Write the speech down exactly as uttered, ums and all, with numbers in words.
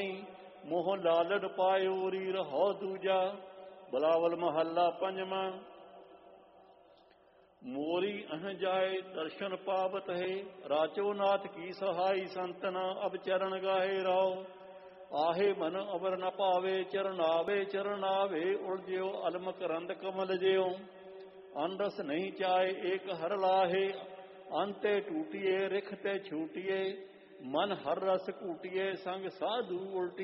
ਮੋਹ ਲਾਲੜ ਪਾਇਓ ਰੀ ਰਹੋ ਦੂਜਾ। ਬਲਾਵਲ ਮਹੱਲਾ ਪੰਜਵਾਂ। ਮੋਰੀ ਅਹ ਜਾਏ ਦਰਸ਼ਨ ਪਾਵਤ ਹੈ, ਰਾਚੋ ਨਾਥ ਕੀ ਸਹਾਈ ਸੰਤਨਾ ਅਬ ਚਰਨ ਗਾਏ ਰਾਓ। ਆਹੇ ਮਨ ਅਵਰ ਨ ਭਾਵੇ ਚਰਨਾਵੇ ਚਰਨਾਵੇ, ਉਲਝਿਓ ਅਲਮ ਕਰੰਦ ਕਮਲ ਜਿਉ। ਅੰਡਸ ਨਹੀਂ ਚਾਹੇ ਏਕ ਹਰ ਲਾਹੇ, ਅੰਤੇ ਟੂਟੀਏ ਰਿਖ ਤੇ ਛੂਟੀਏ। ਮਨ ਹਰ ਰਸ ਘੂਟੀਏ ਸੰਗ ਸਾਧੂ ਉਲਟੀ